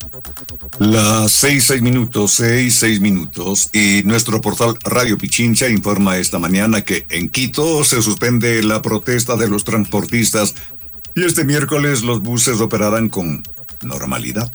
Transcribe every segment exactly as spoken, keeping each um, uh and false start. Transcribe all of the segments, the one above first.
Las seis, seis minutos, seis, seis minutos, y nuestro portal Radio Pichincha informa esta mañana que en Quito se suspende la protesta de los transportistas y este miércoles los buses operarán con normalidad.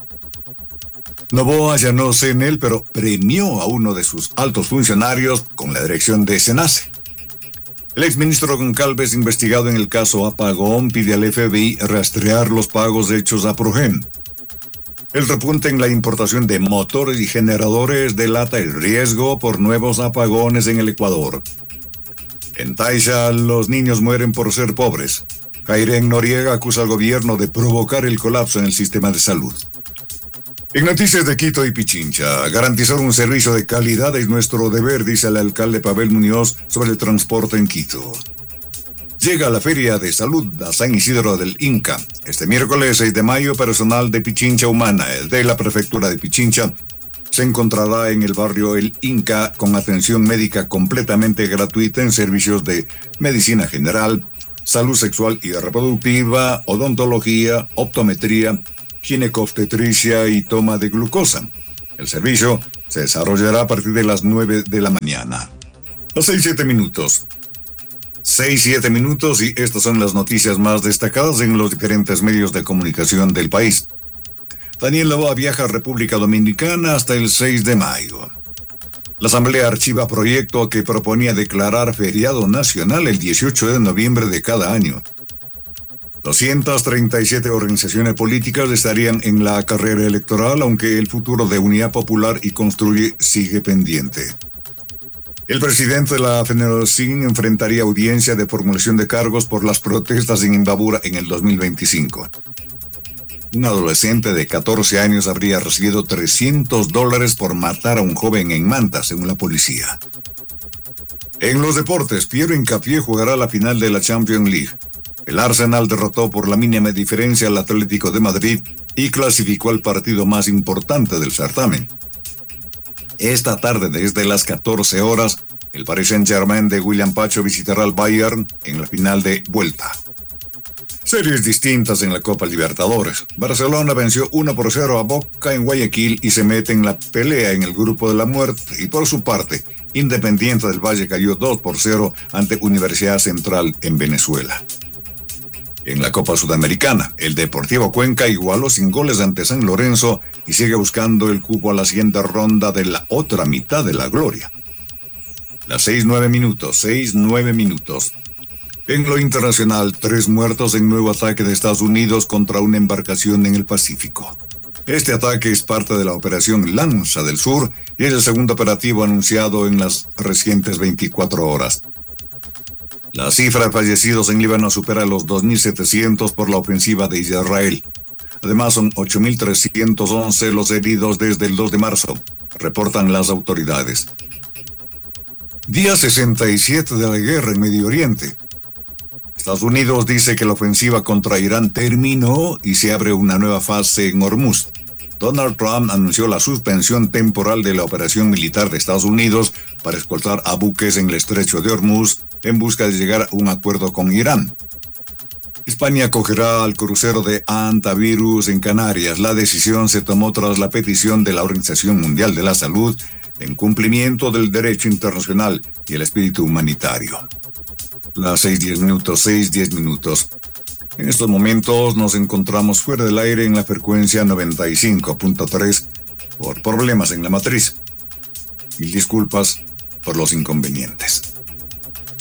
Novoa allanó CENEL, pero premió a uno de sus altos funcionarios con la dirección de SENACE. El exministro Goncalves, investigado en el caso Apagón, pide al F B I rastrear los pagos hechos a Progen. El repunte en la importación de motores y generadores delata el riesgo por nuevos apagones en el Ecuador. En Taisha, los niños mueren por ser pobres. Jairén Noriega acusa al gobierno de provocar el colapso en el sistema de salud. En noticias de Quito y Pichincha, garantizar un servicio de calidad es nuestro deber, dice el alcalde Pavel Muñoz sobre el transporte en Quito. Llega la Feria de Salud a San Isidro del Inca. Este miércoles seis de mayo, personal de Pichincha Humana, de la prefectura de Pichincha, se encontrará en el barrio El Inca con atención médica completamente gratuita en servicios de medicina general, salud sexual y reproductiva, odontología, optometría, ginecobstetricia y toma de glucosa. El servicio se desarrollará a partir de las nueve de la mañana. Los seis, siete minutos. seis, siete minutos y estas son las noticias más destacadas en los diferentes medios de comunicación del país. Daniel Novoa viaja a República Dominicana hasta el seis de mayo. La Asamblea archiva proyecto que proponía declarar feriado nacional el dieciocho de noviembre de cada año. doscientas treinta y siete organizaciones políticas estarían en la carrera electoral, aunque el futuro de Unidad Popular y Construye sigue pendiente. El presidente de la FENALCIN enfrentaría audiencia de formulación de cargos por las protestas en Imbabura en el dos mil veinticinco. Un adolescente de catorce años habría recibido trescientos dólares por matar a un joven en Manta, según la policía. En los deportes, Piero Hincapié jugará la final de la Champions League. El Arsenal derrotó por la mínima diferencia al Atlético de Madrid y clasificó al partido más importante del certamen. Esta tarde, desde las catorce horas, el Paris Saint-Germain de William Pacho visitará al Bayern en la final de vuelta. Series distintas en la Copa Libertadores. Barcelona venció uno por cero a Boca en Guayaquil y se mete en la pelea en el grupo de la muerte. Y por su parte, Independiente del Valle cayó dos por cero ante Universidad Central en Venezuela. En la Copa Sudamericana, el Deportivo Cuenca igualó sin goles ante San Lorenzo y sigue buscando el cupo a la siguiente ronda de la otra mitad de la gloria. Las seis, nueve minutos, seis, nueve minutos. En lo internacional, tres muertos en nuevo ataque de Estados Unidos contra una embarcación en el Pacífico. Este ataque es parte de la operación Lanza del Sur y es el segundo operativo anunciado en las recientes veinticuatro horas. La cifra de fallecidos en Líbano supera los dos mil setecientos por la ofensiva de Israel. Además, son ocho mil trescientos once los heridos desde el dos de marzo, reportan las autoridades. Día sesenta y siete de la guerra en Medio Oriente. Estados Unidos dice que la ofensiva contra Irán terminó y se abre una nueva fase en Hormuz. Donald Trump anunció la suspensión temporal de la operación militar de Estados Unidos para escoltar a buques en el estrecho de Hormuz en busca de llegar a un acuerdo con Irán. España acogerá al crucero de Antivirus en Canarias. La decisión se tomó tras la petición de la Organización Mundial de la Salud en cumplimiento del derecho internacional y el espíritu humanitario. Las seis, diez minutos, seis, diez minutos. En estos momentos nos encontramos fuera del aire en la frecuencia noventa y cinco punto tres por problemas en la matriz. Mil disculpas por los inconvenientes.